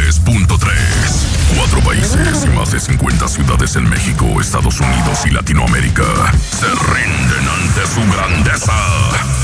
93.3. 4 países y más de 50 ciudades en México, Estados Unidos y Latinoamérica se rinden ante su grandeza.